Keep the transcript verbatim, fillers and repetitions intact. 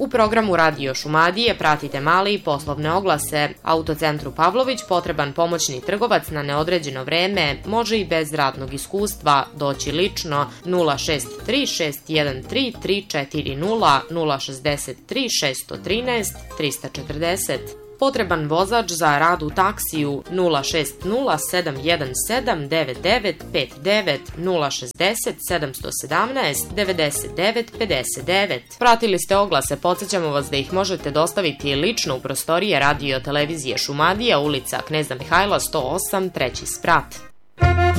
programu Radio Šumadije pratite male i poslovne oglase. Autocentru Pavlović potreban pomoćni trgovac na neodređeno vreme može i bez radnog iskustva doći lično nula šest tri šest jedan tri tri četiri nula nula šest tri šest jedan tri tri četiri nula. Potreban vozač za rad u taksiju nula šest nula sedam jedan sedam devet devet pet devet nula šest nula sedam jedan sedam devet devet pet devet. Pratili ste oglase, podsjećamo vas da ih možete dostaviti lično u prostorije Radio Televizije Šumadija, ulica Kneza Mihajla sto osam, treći sprat.